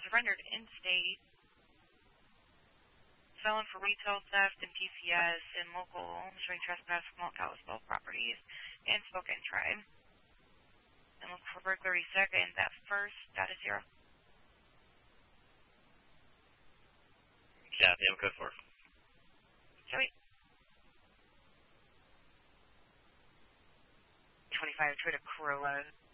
surrendered in-state. Felon for retail theft and PCS and local showing trespass, small Kalispell properties, and Spokane Tribe. And look for burglary second, that first, status 0. Copy, I'm code 4. Joey. 25 Toyota Corolla.